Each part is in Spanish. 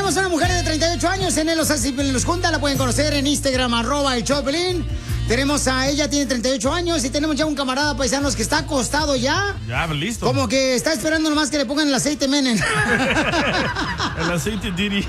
tenemos una mujer de 38 años en Los Ángeles y los Junta. La pueden conocer en Instagram, @el show de Piolín. Tenemos a ella, tiene 38 años, y tenemos ya un camarada paisanos que está acostado ya. Ya, listo. Como que está esperando nomás que le pongan el aceite Menem. El aceite Diri.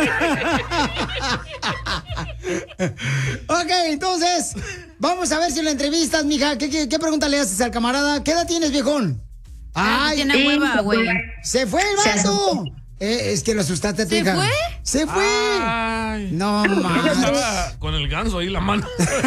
Ok, entonces, vamos a ver si lo entrevistas, mija. ¿Qué pregunta le haces al camarada? ¿Qué edad tienes, viejón? Ay, tiene hueva, güey. ¡Se fue el vato! Es que lo asustaste a tu hija. ¿Se fue? ¡Se fue! Ay. No, mames. Estaba con el ganso ahí en la mano.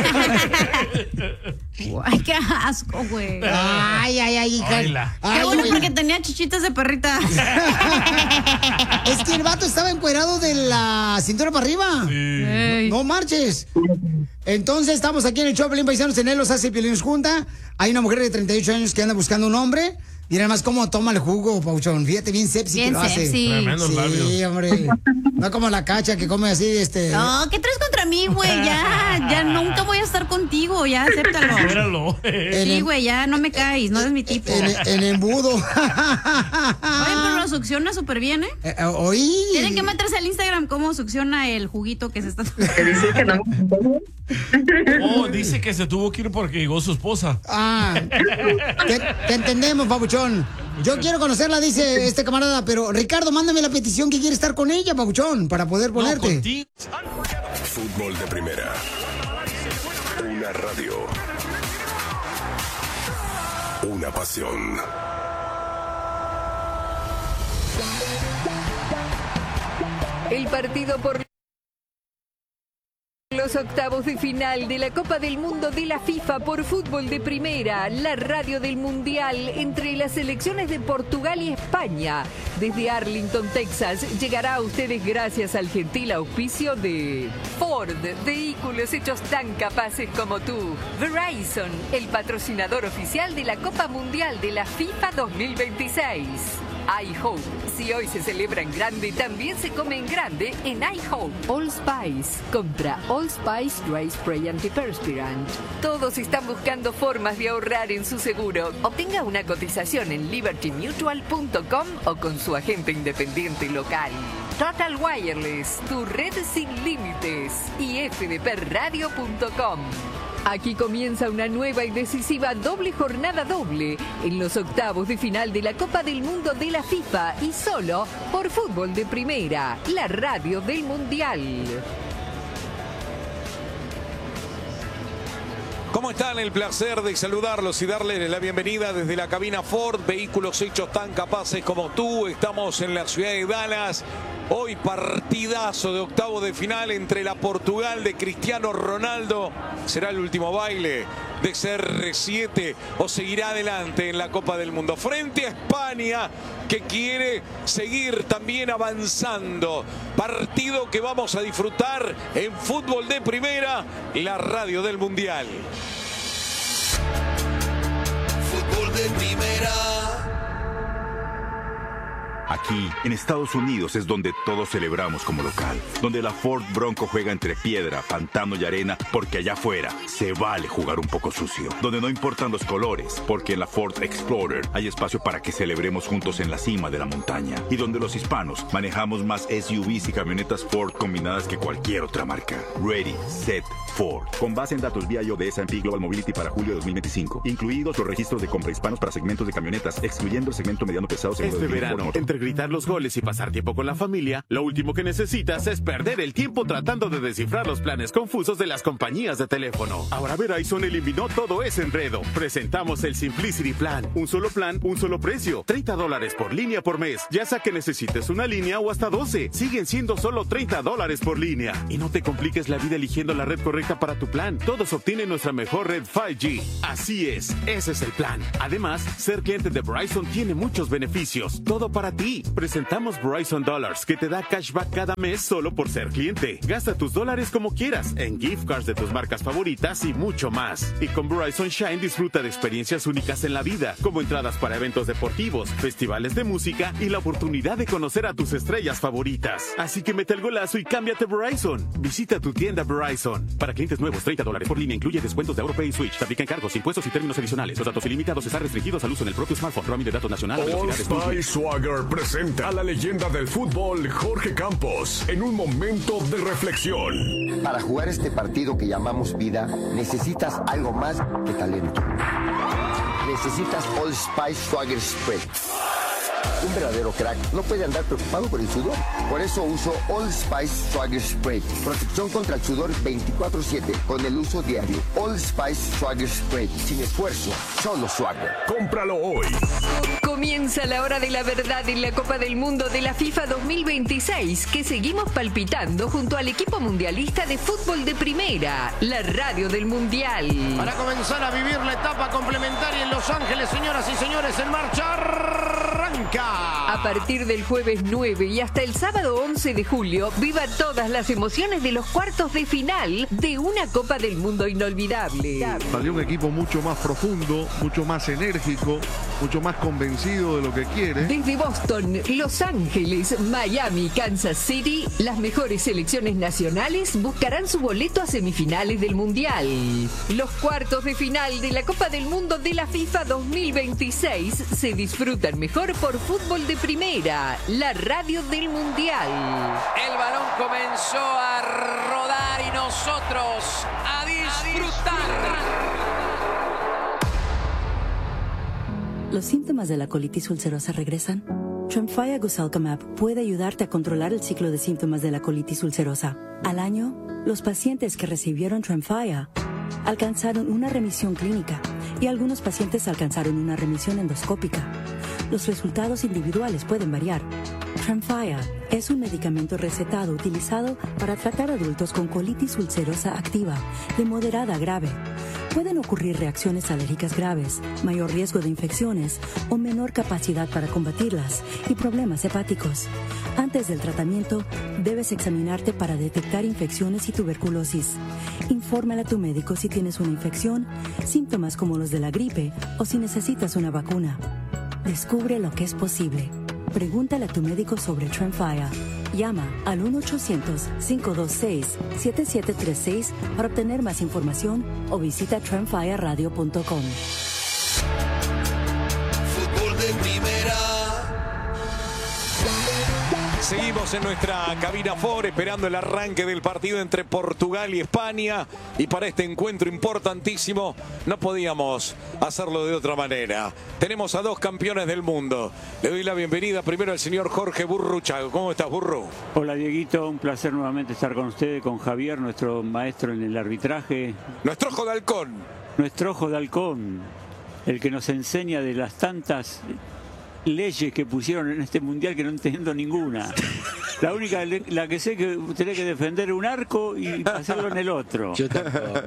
Ay, qué asco, güey. Ay, hija. Oila. Qué Ay, bueno güey. porque tenía chichitas de perrita. Es que el vato estaba encuerado de la cintura para arriba. Ey. No marches. Entonces, estamos aquí en el show de Piolín, paisanos, en él los hace Piolín Junta. Hay una mujer de 38 años que anda buscando un hombre. Mira más cómo toma el jugo, Pauchón. Fíjate, bien sepsi que Bien lo hace. sepsi. Tremendos Sí, labios. hombre. No como la Cacha que come así, No, ¿qué traes contra mí, güey? Ya nunca voy a estar contigo, ya, acéptalo. Míralo. Sí, güey, ya no me caes, no eres mi tipo. En embudo. Oye, pero lo succiona súper bien, ¿eh? Oí. Tienen que meterse al Instagram cómo succiona el juguito que se está... Te dice que no. Oh, dice que se tuvo que ir porque llegó su esposa. Ah, te entendemos, Papuchón. Yo quiero conocerla, dice este camarada, pero Ricardo, mándame la petición que quiere estar con ella, Papuchón, para poder No, ponerte. contigo. Fútbol de primera. Una radio. Una pasión. El partido por los octavos de final de la Copa del Mundo de la FIFA por fútbol de primera, la radio del Mundial entre las selecciones de Portugal y España. Desde Arlington, Texas, llegará a ustedes gracias al gentil auspicio de Ford, vehículos hechos tan capaces como tú. Verizon, el patrocinador oficial de la Copa Mundial de la FIFA 2026. iHope, si hoy se celebra en grande, también se come en grande en iHope. All Spice, contra All Spice Dry Spray Antiperspirant. Todos están buscando formas de ahorrar en su seguro. Obtenga una cotización en libertymutual.com o con su agente independiente local. Total Wireless, tu red sin límites. Y fdpradio.com. Aquí comienza una nueva y decisiva doble jornada doble en los octavos de final de la Copa del Mundo de la FIFA y solo por Fútbol de Primera, la radio del Mundial. ¿Cómo están? El placer de saludarlos y darles la bienvenida desde la cabina Ford, vehículos hechos tan capaces como tú. Estamos en la ciudad de Dallas. Hoy partidazo de octavo de final entre la Portugal de Cristiano Ronaldo. ¿Será el último baile de CR7 o seguirá adelante en la Copa del Mundo? Frente a España, que quiere seguir también avanzando. Partido que vamos a disfrutar en Fútbol de Primera, la radio del Mundial. Fútbol de Primera. Aquí, en Estados Unidos, es donde todos celebramos como local. Donde la Ford Bronco juega entre piedra, pantano y arena, porque allá afuera se vale jugar un poco sucio. Donde no importan los colores, porque en la Ford Explorer hay espacio para que celebremos juntos en la cima de la montaña. Y donde los hispanos manejamos más SUVs y camionetas Ford combinadas que cualquier otra marca. Ready, Set, Ford. Con base en datos VIO de S&P Global Mobility para julio de 2025. Incluidos los registros de compra hispanos para segmentos de camionetas, excluyendo el segmento mediano pesado. Este verano, entre gritar los goles y pasar tiempo con la familia, lo último que necesitas es perder el tiempo tratando de descifrar los planes confusos de las compañías de teléfono. Ahora Verizon eliminó todo ese enredo. Presentamos el Simplicity Plan. Un solo plan, un solo precio. $30 por línea por mes. Ya sea que necesites una línea o hasta 12. Siguen siendo solo $30 por línea. Y no te compliques la vida eligiendo la red correcta para tu plan. Todos obtienen nuestra mejor red 5G. Así es, ese es el plan. Además, ser cliente de Verizon tiene muchos beneficios. Todo para ti. Presentamos Verizon Dollars, que te da cashback cada mes solo por ser cliente. Gasta tus dólares como quieras, en gift cards de tus marcas favoritas y mucho más. Y con Verizon Shine disfruta de experiencias únicas en la vida, como entradas para eventos deportivos, festivales de música y la oportunidad de conocer a tus estrellas favoritas. Así que mete el golazo y cámbiate a Verizon. Visita tu tienda Verizon. Para clientes nuevos, $30 por línea incluye descuentos de AutoPay y Switch. Se aplican cargos, impuestos y términos adicionales. Los datos ilimitados están restringidos al uso en el propio smartphone. Roaming de datos nacional a velocidades. All Spice Swagger presenta a la leyenda del fútbol, Jorge Campos, en un momento de reflexión. Para jugar este partido que llamamos vida, necesitas algo más que talento. Necesitas Old Spice Swagger Spray. Un verdadero crack no puede andar preocupado por el sudor. Por eso uso Old Spice Swagger Spray. Protección contra el sudor 24/7 con el uso diario. Old Spice Swagger Spray. Sin esfuerzo, solo swagger. Cómpralo hoy. Comienza la hora de la verdad en la Copa del Mundo de la FIFA 2026, que seguimos palpitando junto al equipo mundialista de fútbol de primera, la radio del Mundial. Para comenzar a vivir la etapa complementaria en Los Ángeles, señoras y señores, en marcha arranca. A partir del jueves 9 y hasta el sábado 11 de julio, viva todas las emociones de los cuartos de final de una Copa del Mundo inolvidable. Salió un equipo mucho más profundo, mucho más enérgico, mucho más convencido de lo que quiere. Desde Boston, Los Ángeles, Miami, Kansas City, las mejores selecciones nacionales buscarán su boleto a semifinales del Mundial. Los cuartos de final de la Copa del Mundo de la FIFA 2026 se disfrutan mejor por Fútbol de Primera, la radio del Mundial. El balón comenzó a rodar y nosotros a disfrutar. ¿Los síntomas de la colitis ulcerosa regresan? Tremfya Guselkumab puede ayudarte a controlar el ciclo de síntomas de la colitis ulcerosa. Al año, los pacientes que recibieron Tremfya alcanzaron una remisión clínica y algunos pacientes alcanzaron una remisión endoscópica. Los resultados individuales pueden variar. Tremfya es un medicamento recetado utilizado para tratar adultos con colitis ulcerosa activa de moderada a grave. Pueden ocurrir reacciones alérgicas graves, mayor riesgo de infecciones o menor capacidad para combatirlas y problemas hepáticos. Antes del tratamiento, debes examinarte para detectar infecciones y tuberculosis. Infórmale a tu médico si tienes una infección, síntomas como los de la gripe o si necesitas una vacuna. Descubre lo que es posible. Pregúntale a tu médico sobre Tremfya. Llama al 1-800-526-7736 para obtener más información o visita tremfyaradio.com. Fútbol de primera. Seguimos en nuestra cabina Ford esperando el arranque del partido entre Portugal y España, y para este encuentro importantísimo no podíamos hacerlo de otra manera. Tenemos a dos campeones del mundo. Le doy la bienvenida primero al señor Jorge Burru Chago. ¿Cómo estás, Burru? Hola, Dieguito, un placer nuevamente estar con ustedes, con Javier, nuestro maestro en el arbitraje. Nuestro ojo de halcón. Nuestro ojo de halcón, el que nos enseña de las tantas leyes que pusieron en este mundial que no entiendo ninguna. La única, la que sé, que tenés que defender un arco y hacerlo en el otro. Yo tampoco.